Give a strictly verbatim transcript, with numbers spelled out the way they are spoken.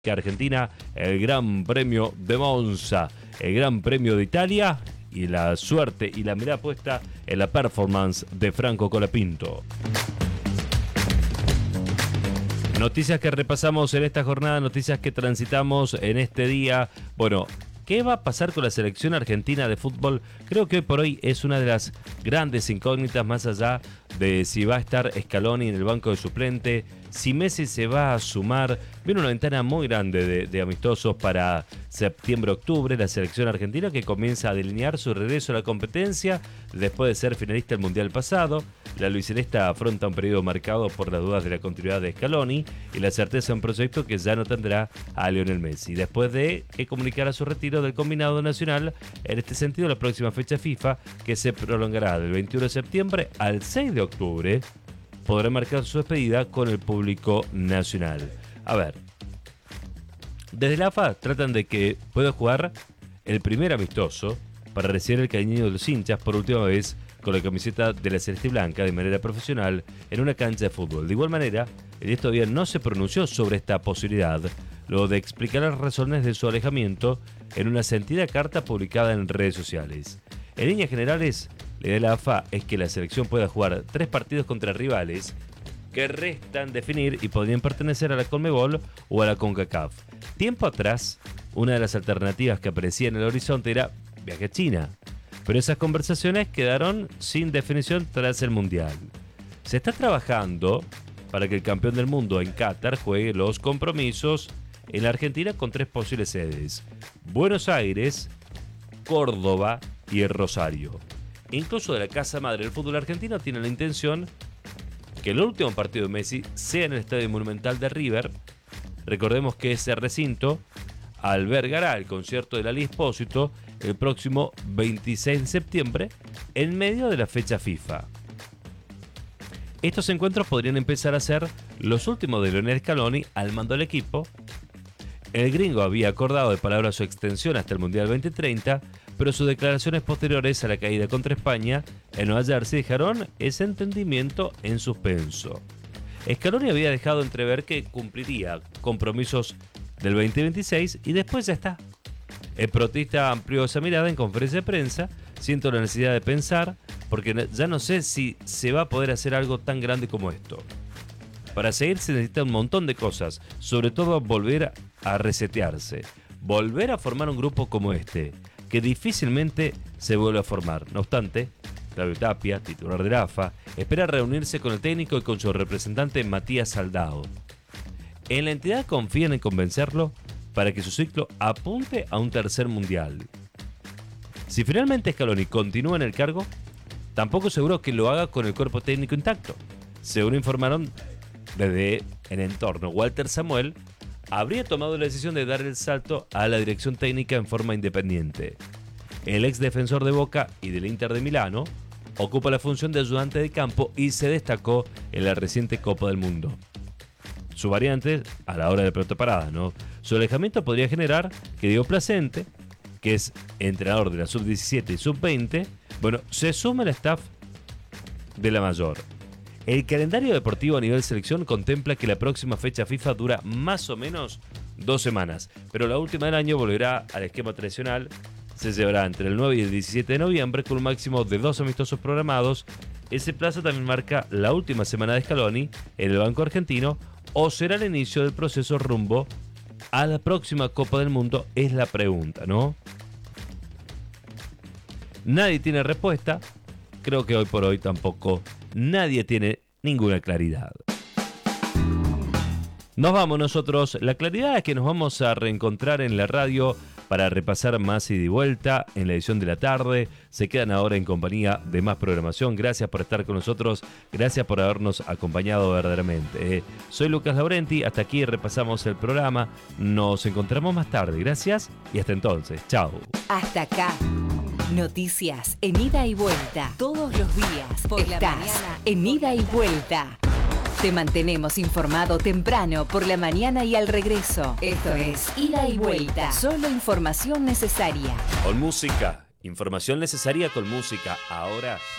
Argentina, el Gran Premio de Monza, el Gran Premio de Italia y la suerte y la mirada puesta en la performance de Franco Colapinto. Noticias que repasamos en esta jornada, noticias que transitamos en este día. Bueno, ¿qué va a pasar con la selección argentina de fútbol? Creo que hoy por hoy es una de las grandes incógnitas, más allá de si va a estar Scaloni en el banco de suplente, si Messi se va a sumar. Viene una ventana muy grande de, de amistosos para septiembre-octubre. La selección argentina que comienza a delinear su regreso a la competencia después de ser finalista del Mundial pasado. La albicelesta afronta un periodo marcado por las dudas de la continuidad de Scaloni y la certeza de un proyecto que ya no tendrá a Lionel Messi, después de que comunicara su retiro del combinado nacional. En este sentido, la próxima fecha FIFA, que se prolongará del veintiuno de septiembre al seis de octubre, podrá marcar su despedida con el público nacional. A ver, desde la A F A tratan de que pueda jugar el primer amistoso para recibir el cariño de los hinchas por última vez con la camiseta de la Celeste Blanca de manera profesional en una cancha de fútbol. De igual manera, el diez todavía no se pronunció sobre esta posibilidad, luego de explicar las razones de su alejamiento en una sentida carta publicada en redes sociales. En líneas generales, la idea de la A F A es que la selección pueda jugar tres partidos contra rivales que restan definir y podrían pertenecer a la Conmebol o a la CONCACAF. Tiempo atrás, una de las alternativas que aparecía en el horizonte era viaje a China, pero esas conversaciones quedaron sin definición tras el Mundial. Se está trabajando para que el campeón del mundo en Qatar juegue los compromisos en la Argentina con tres posibles sedes: Buenos Aires, Córdoba y el Rosario. Incluso de la casa madre del fútbol argentino tiene la intención que el último partido de Messi sea en el Estadio Monumental de River. Recordemos que ese recinto albergará el concierto de Lali Espósito el próximo veintiséis de septiembre, en medio de la fecha FIFA. Estos encuentros podrían empezar a ser los últimos de Lionel Scaloni al mando del equipo. El gringo había acordado de palabra su extensión hasta el Mundial veinte treinta, pero sus declaraciones posteriores a la caída contra España en Nueva Jersey dejaron ese entendimiento en suspenso. Scaloni había dejado entrever que cumpliría compromisos del veinte veintiséis y después ya está. El protista amplió esa mirada en conferencia de prensa. Siento la necesidad de pensar, porque ya no sé si se va a poder hacer algo tan grande como esto. Para seguir se necesita un montón de cosas, sobre todo volver a resetearse, volver a formar un grupo como este, que difícilmente se vuelve a formar. No obstante, Claudio Tapia, titular de la A F A, espera reunirse con el técnico y con su representante Matías Saldao. En la entidad confían en convencerlo para que su ciclo apunte a un tercer mundial. Si finalmente Scaloni continúa en el cargo, tampoco seguro que lo haga con el cuerpo técnico intacto. Según informaron desde el entorno, Walter Samuel habría tomado la decisión de dar el salto a la dirección técnica en forma independiente. El ex defensor de Boca y del Inter de Milano ocupa la función de ayudante de campo y se destacó en la reciente Copa del Mundo. Su variante a la hora de pelota parada, ¿no? Su alejamiento podría generar que Diego Placente, que es entrenador de la sub diecisiete y sub veinte, bueno, se sume al staff de la mayor. El calendario deportivo a nivel selección contempla que la próxima fecha FIFA dura más o menos dos semanas, pero la última del año volverá al esquema tradicional. Se llevará entre el nueve y el diecisiete de noviembre con un máximo de dos amistosos programados. Ese plazo también marca la última semana de Scaloni en el banco argentino, o será el inicio del proceso rumbo a la próxima Copa del Mundo, es la pregunta, ¿no? Nadie tiene respuesta. Creo que hoy por hoy tampoco nadie tiene ninguna claridad. Nos vamos nosotros. La claridad es que nos vamos a reencontrar en la radio para repasar más ida y vuelta en la edición de la tarde. Se quedan ahora en compañía de más programación. Gracias por estar con nosotros. Gracias por habernos acompañado verdaderamente. Eh, soy Lucas Laurenti. Hasta aquí repasamos el programa. Nos encontramos más tarde. Gracias y hasta entonces. Chao. Hasta acá. Noticias en ida y vuelta. Todos los días. Por Estás la mañana. En ida y vuelta. Te mantenemos informado temprano por la mañana y al regreso. Esto es Ida y Vuelta. Solo información necesaria. Con música. Información necesaria con música. Ahora.